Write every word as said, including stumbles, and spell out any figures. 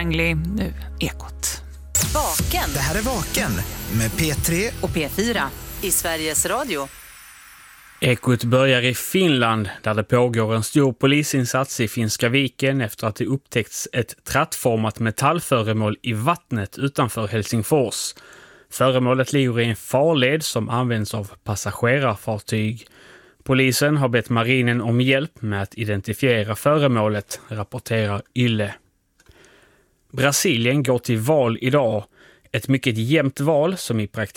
Angli, nu Ekot. Vaken. Det här är Vaken med P tre Och P fyra i Sveriges Radio. Ekot börjar i Finland där det pågår en stor polisinsats i Finska viken efter att det upptäckts ett trattformat metallföremål i vattnet utanför Helsingfors. Föremålet ligger i en farled som används av passagerarfartyg. Polisen har bett marinen om hjälp med att identifiera föremålet, rapporterar Yle. Brasilien går till val idag. Ett mycket jämnt val som i praktiken